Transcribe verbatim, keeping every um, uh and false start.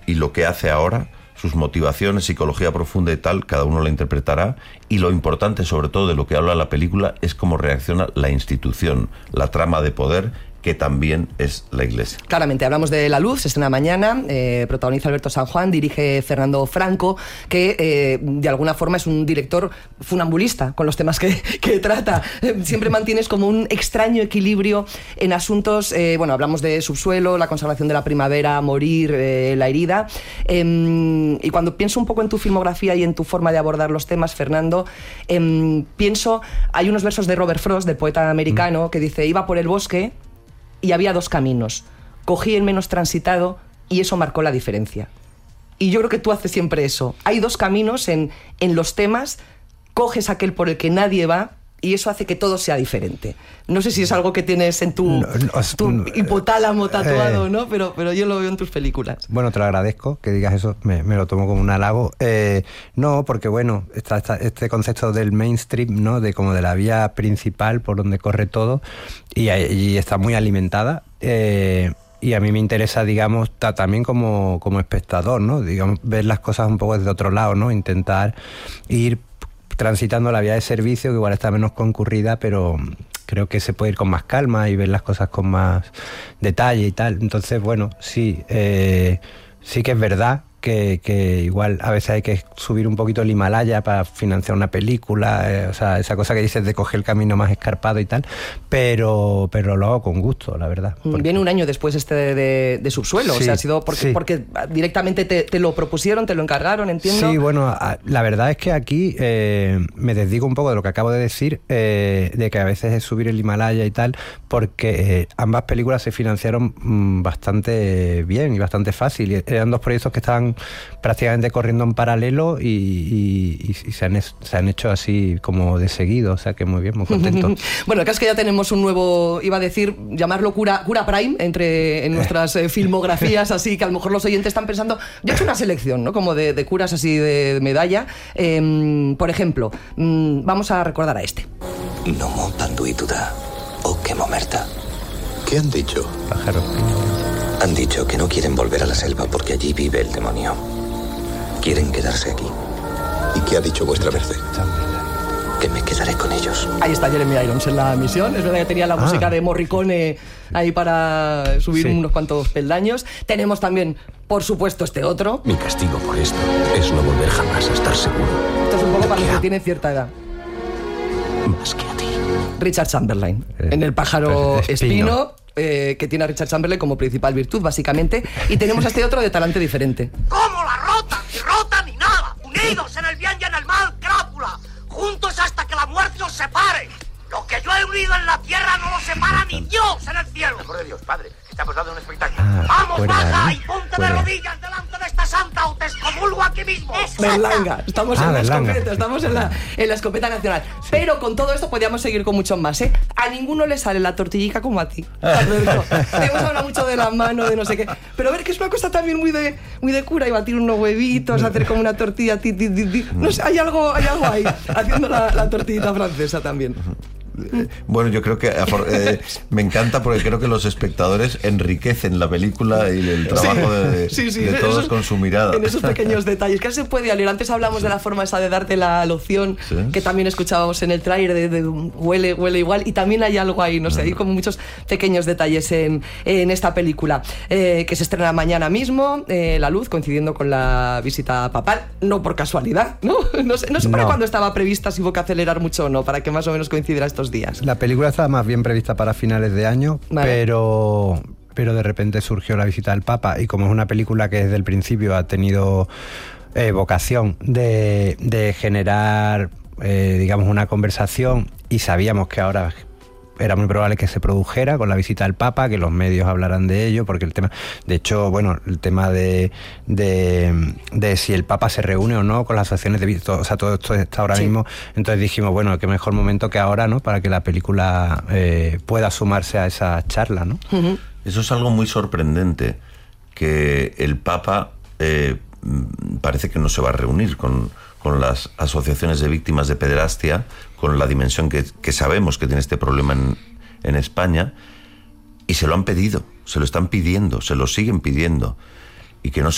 y lo que hace ahora, sus motivaciones, psicología profunda y tal, cada uno la interpretará, y lo importante sobre todo de lo que habla la película es cómo reacciona la institución, la trama de poder, que también es la Iglesia. Claramente, hablamos de La Luz, se estrena mañana, eh, protagoniza Alberto San Juan, dirige Fernando Franco, que eh, de alguna forma es un director funambulista con los temas que, que trata. Siempre mantienes como un extraño equilibrio en asuntos, eh, bueno, hablamos de Subsuelo, La consagración de la primavera, Morir, eh, La herida, eh, y cuando pienso un poco en tu filmografía y en tu forma de abordar los temas, Fernando, eh, pienso, hay unos versos de Robert Frost, del poeta americano, mm. que dice, iba por el bosque y había dos caminos. Cogí el menos transitado y eso marcó la diferencia. Y yo creo que tú haces siempre eso. Hay dos caminos en, en los temas, coges aquel por el que nadie va y eso hace que todo sea diferente. No sé si es algo que tienes en tu, no, no, tu no, hipotálamo tatuado, eh, ¿no? Pero, pero yo lo veo en tus películas. Bueno, te lo agradezco que digas eso, me, me lo tomo como un halago. Eh, no, porque bueno, está, está este concepto del mainstream, ¿no? De como de la vía principal por donde corre todo y, y está muy alimentada. Eh, y a mí me interesa, digamos, ta, también como, como espectador, ¿no? Digamos, ver las cosas un poco desde otro lado, ¿no? Intentar ir transitando la vía de servicio, que igual está menos concurrida, pero creo que se puede ir con más calma y ver las cosas con más detalle y tal. Entonces, bueno, sí, eh, sí que es verdad que, que igual a veces hay que subir un poquito el Himalaya para financiar una película, eh, o sea, esa cosa que dices de coger el camino más escarpado y tal, pero pero lo hago con gusto, la verdad. Porque... Viene un año después este de, de, de Subsuelo, sí, o sea, ha sido porque, sí. porque directamente te, te lo propusieron, te lo encargaron, entiendo. Sí, bueno, la verdad es que aquí eh, me desdigo un poco de lo que acabo de decir, eh, de que a veces es subir el Himalaya y tal, porque eh, ambas películas se financiaron mmm, bastante bien y bastante fácil, y eran dos proyectos que estaban prácticamente corriendo en paralelo y, y, y se, han, se han hecho así como de seguido, o sea que muy bien, muy contento. Bueno, el caso es que ya tenemos un nuevo, iba a decir, llamarlo cura, cura Prime entre en nuestras eh, filmografías, así que a lo mejor los oyentes están pensando, yo he hecho una selección, ¿no? Como de, de curas así de, de medalla, eh, por ejemplo, mmm, vamos a recordar a este. No montan duituda o que momerta. ¿Qué han dicho? Pájaro. Han dicho que no quieren volver a la selva porque allí vive el demonio. Quieren quedarse aquí. ¿Y qué ha dicho vuestra merced? Que me quedaré con ellos. Ahí está Jeremy Irons en la misión. Es verdad que tenía la ah. música de Morricone ahí para subir sí. unos cuantos peldaños. Tenemos también, por supuesto, este otro. Mi castigo por esto es no volver jamás a estar seguro. Esto es un poco para los que tienen cierta edad. Más que a ti. Richard Chamberlain, eh, en El pájaro espino. espino Eh, que tiene a Richard Chamberlain como principal virtud, básicamente, y tenemos a este otro de talante diferente. ¿Cómo la rotan? Ni rotan ni nada. Unidos en el bien y en el mal, crápula. Juntos hasta que la muerte os separe. Lo que yo he unido en la tierra no lo separa ni Dios en el cielo. Por de Dios, padre, estamos dando un espectáculo. Ah, Vamos, fuera, baja, ¿eh? Y ponte fuera. De rodillas delante de esta santa o te excomulgo aquí mismo. Berlanga, estamos ah, en la escopeta, estamos en la, en la escopeta nacional. Sí. Pero con todo esto podríamos seguir con muchos más, ¿eh? A ninguno le sale la tortillica como a ti, Alberto. Hemos hablado mucho de la mano, de no sé qué. Pero a ver, que es una cosa también muy de, muy de cura, y batir unos huevitos, hacer como una tortilla, ti, ti, ti, ti. No sé, hay algo, hay algo ahí, haciendo la, la tortillita francesa también. Bueno, yo creo que eh, me encanta porque creo que los espectadores enriquecen la película y el trabajo sí, de, sí, sí, de todos esos, con su mirada. En esos pequeños detalles, que se puede leer. Antes hablamos sí. de la forma esa de darte la loción, sí. que también escuchábamos en el tráiler, de, de huele, huele igual, y también hay algo ahí, no sé, hay como muchos pequeños detalles en, en esta película, eh, que se estrena mañana mismo, eh, La Luz, coincidiendo con la visita papal, no por casualidad, ¿no? No sé, no sé para no. cuándo estaba prevista, si hubo que acelerar mucho o no, para que más o menos coincidiera estos días. La película estaba más bien prevista para finales de año, vale. pero, pero de repente surgió la visita del Papa, y como es una película que desde el principio ha tenido eh, vocación de, de generar, eh, digamos, una conversación, y sabíamos que ahora era muy probable que se produjera con la visita del Papa, que los medios hablaran de ello, porque el tema, de hecho, bueno, el tema de, de, de si el Papa se reúne o no con las asociaciones de visita, o sea, todo esto está ahora sí. mismo, entonces dijimos, bueno, qué mejor momento que ahora, ¿no?, para que la película eh, pueda sumarse a esa charla, ¿no? Uh-huh. Eso es algo muy sorprendente, que el Papa eh, parece que no se va a reunir con, con las asociaciones de víctimas de pederastia, con la dimensión que, que sabemos que tiene este problema en, en España, y se lo han pedido, se lo están pidiendo, se lo siguen pidiendo, y que no se